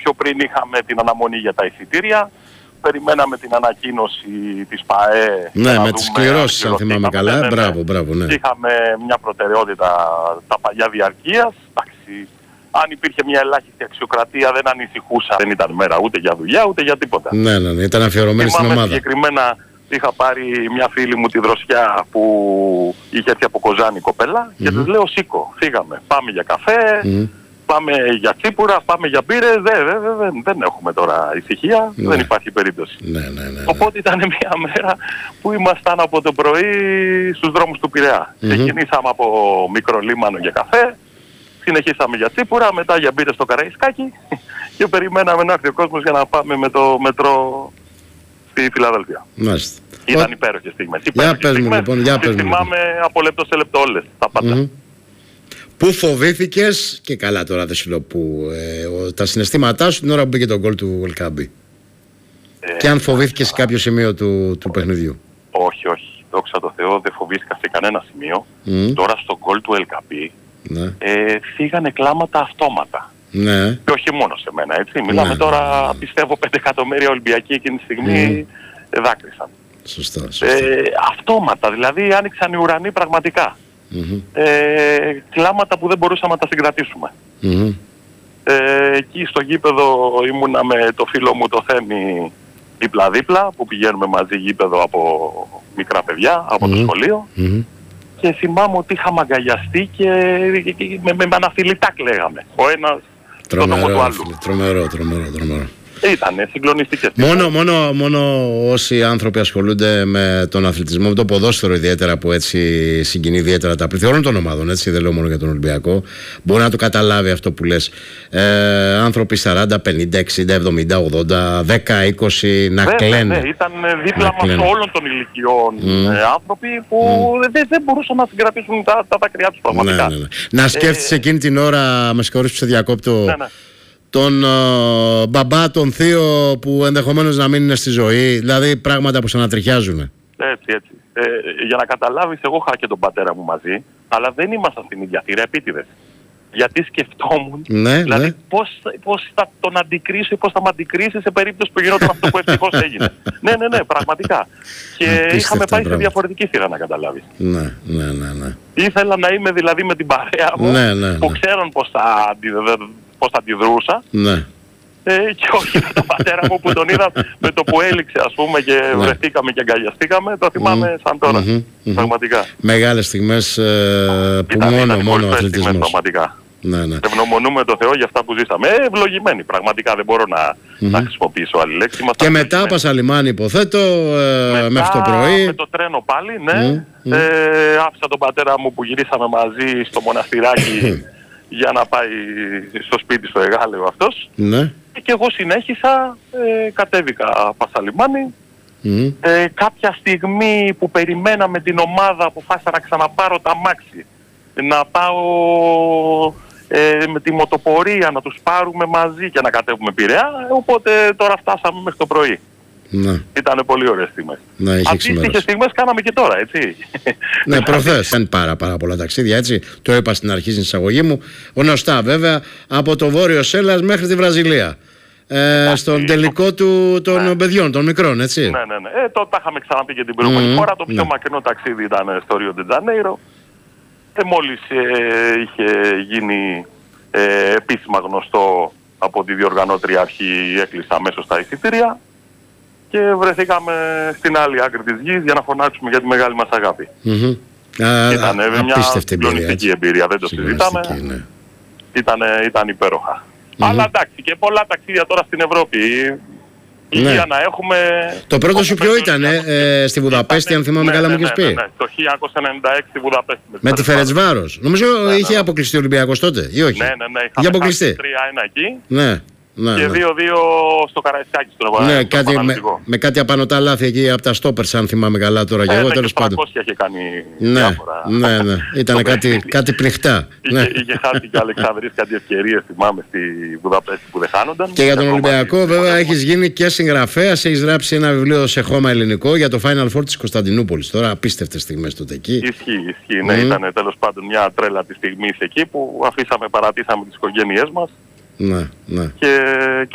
πιο πριν είχαμε την αναμονή για τα εισιτήρια. Περιμέναμε την ανακοίνωση της ΠΑΕ. Ναι, με τις κληρώσεις, αν θυμάμαι καλά. Μπράβο, ναι. Είχαμε μια προτεραιότητα τα παλιά διαρκείας. Εντάξει, αν υπήρχε μια ελάχιστη αξιοκρατία δεν ανησυχούσα. Δεν ήταν μέρα ούτε για δουλειά ούτε για τίποτα. Ναι, ήταν αφιερωμένη στην ομάδα. Συγκεκριμένα είχα πάρει μια φίλη μου τη Δροσιά που είχε έρθει από Κοζάνη κοπέλα και της λέω σήκω, φύγαμε, πάμε για καφέ. Πάμε για τσίπουρα, πάμε για μπύρες, δεν έχουμε τώρα ησυχία, δεν υπάρχει περίπτωση. Ναι. Οπότε ήταν μια μέρα που ήμασταν από το πρωί στους δρόμους του Πειραιά. Ξεκινήσαμε από μικρό λίμανο για καφέ, συνεχίσαμε για τσίπουρα, μετά για μπύρες στο Καραϊσκάκι και περιμέναμε να έρθει ο κόσμος για να πάμε με το μετρό στη Φιλαδέλφια. Μάλιστα. Ήταν υπέροχες στιγμές. Για πες μου λοιπόν, τις θυμάμαι από λεπτό σε λεπτό όλες, τα πάντα. Πού φοβήθηκες, και καλά τώρα δεν σου λέω που, τα συναισθήματά σου την ώρα που μπήκε το γκολ του Ελκάμπη. Και αν φοβήθηκες σε κάποιο σημείο του παιχνιδιού. Όχι. Δόξα τω Θεώ, δεν φοβήθηκα σε κανένα σημείο. Τώρα στο γκολ του Ελκάμπη φύγανε κλάματα αυτόματα. Ναι. Και όχι μόνο σε μένα, έτσι. Μιλάμε τώρα, πιστεύω 5 εκατομμύρια Ολυμπιακοί εκείνη τη στιγμή δάκρυσαν. Σωστά. Αυτόματα, δηλαδή άνοιξαν οι ουρανοί πραγματικά. Κλάματα που δεν μπορούσαμε να τα συγκρατήσουμε. Εκεί στο γήπεδο ήμουνα με το φίλο μου το Θέμη δίπλα-δίπλα, που πηγαίνουμε μαζί γήπεδο από μικρά παιδιά, από το σχολείο. Και θυμάμαι ότι είχαμε αγκαλιαστεί και με αναφιλητάκ λέγαμε. Ο ένας στον νόμο του άλλου. Τρομερό. Ήτανε συγκλονιστικές. Μόνο όσοι άνθρωποι ασχολούνται με τον αθλητισμό, με το ποδόσφαιρο ιδιαίτερα, που έτσι συγκινεί ιδιαίτερα τα πληθώρα όλων των ομάδων, έτσι, δεν λέω μόνο για τον Ολυμπιακό, μπορεί να το καταλάβει αυτό που λες. Άνθρωποι 40, 50, 60, 70, 80, 10, 20 να κλαίνε. Ναι, ήταν δίπλα μας όλων των ηλικιών άνθρωποι που δεν μπορούσαν να συγκρατήσουν τα δάκρυά τους πραγματικά. Ναι. Να σκέφτεσαι εκείνη την ώρα, με συγχωρείς που σε διακόπτω, τον μπαμπά, τον θείο που ενδεχομένως να μην είναι στη ζωή, δηλαδή πράγματα που σε ανατριχιάζουν. Έτσι. Για να καταλάβεις, εγώ είχα και τον πατέρα μου μαζί, αλλά δεν ήμασταν στην ίδια θύρα, επίτηδες. Γιατί σκεφτόμουν, δηλαδή πώς θα τον αντικρίσω ή πώς θα με αντικρίσει σε περίπτωση που γινόταν αυτό που ευτυχώς έγινε. Ναι, πραγματικά. Και είχαμε πάει σε διαφορετική θύρα, να καταλάβεις. Ναι. Ήθελα να είμαι δηλαδή με την παρέα μου, που ξέρουν πώς θα αντιδρούσα. Ναι. Και όχι με τον πατέρα μου που τον είδα με το που έληξε, ας πούμε, και βρεθήκαμε και αγκαλιαστήκαμε. Το θυμάμαι σαν τώρα. Πραγματικά. Μεγάλες στιγμές που μόνο ο αθλητισμός. Πραγματικά. Ναι. Ευγνωμονούμε το Θεό για αυτά που ζήσαμε. Ευλογημένοι. Πραγματικά δεν μπορώ να χρησιμοποιήσω άλλη λέξη. Και μετά Πασαλιμάνι, υποθέτω, μέχρι το πρωί. Με το τρένο πάλι, ναι. Άφησα τον πατέρα μου που γυρίσαμε μαζί στο μοναστηράκι για να πάει στο σπίτι στο Εγάλεο αυτός. Ναι. Και εγώ συνέχισα, κατέβηκα Πασαλιμάνι. Κάποια στιγμή που περιμέναμε την ομάδα, αποφάσισα να ξαναπάρω τα αμάξι, να πάω με τη μοτοπορία, να τους πάρουμε μαζί και να κατέβουμε Πειραιά. Οπότε τώρα φτάσαμε μέχρι το πρωί. Ναι. Ήτανε πολύ ωραίες στιγμές. Αντίστοιχες στιγμές κάναμε και τώρα, έτσι. Ναι, προχθές. Δεν πάρα πολλά ταξίδια, έτσι. Το είπα στην αρχή στην εισαγωγή μου. Γνωστά βέβαια, από το Βόρειο Σέλλας μέχρι τη Βραζιλία. Στον τελικό των παιδιών, των μικρών, έτσι. Ναι. Το τα είχαμε ξαναπεί και την προηγούμενη φορά. Το πιο μακρινό ταξίδι ήταν στο Ρίο ντε Τζανέιρο. Μόλις είχε γίνει επίσημα γνωστό από τη διοργανώτρια αρχή, έκλεισα αμέσως τα εισιτήρια και βρεθήκαμε στην άλλη άκρη της γης για να φωνάξουμε για τη μεγάλη μας αγάπη. Ήταν μια συγκλονιστική εμπειρία, δεν το συζητάμε. Ναι. Ήταν υπέροχα. Αλλά εντάξει, και πολλά ταξίδια τώρα στην Ευρώπη. Υγεία να έχουμε. Το πρώτο σου ποιο ήταν, στη Βουδαπέστη, αν θυμάμαι καλά, μου είχες πει. Ναι, το 1996 στη Βουδαπέστη. Με τη Φερεντσβάρος. Νομίζω είχε αποκλειστεί ο Ολυμπιακός τότε, ή όχι? Ναι, είχε αποκλειστεί. 3-1 εκεί. Ναι. Και 2-2 στο Καραϊσκάκι, στον Ευαγγελισμό. Με κάτι απανωτά λάθη εκεί από τα στόπερς, αν θυμάμαι καλά τώρα και εγώ, τέλος πάντων. Είχε κάνει διάφορα. Ναι. Ήταν κάτι πνιχτά. Είχε χάσει και Αλεξανδρής κάτι ευκαιρίες, θυμάμαι, στη Βουδαπέστη που δεν χάνονταν. Και για τον Ολυμπιακό, βέβαια, έχεις γίνει και συγγραφέας, έχεις γράψει ένα βιβλίο σε χώμα ελληνικό για το Final Four της Κωνσταντινούπολης. Τώρα απίστευτες στιγμές τότε εκεί. Ισχύει. Ναι, ήταν τέλος πάντων μια τρέλα της στιγμής εκεί που παρατήσαμε τις οικογένειές μας. Ναι. Και